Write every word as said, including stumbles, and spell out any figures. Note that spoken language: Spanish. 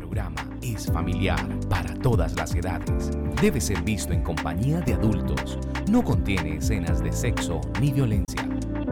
programa es familiar para todas las edades. Debe ser visto en compañía de adultos. No contiene escenas de sexo ni violencia.